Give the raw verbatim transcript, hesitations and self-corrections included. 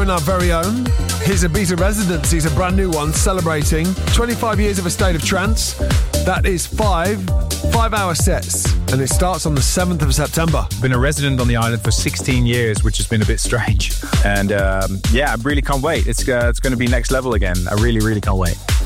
doing our very own. His Ibiza residency is a brand new one, celebrating twenty-five years of A State of Trance. That is five five-hour sets, and it starts on the seventh of September. Been a resident on the island for sixteen years, which has been a bit strange. And um, yeah, I really can't wait. It's uh, it's going to be next level again. I really, really can't wait.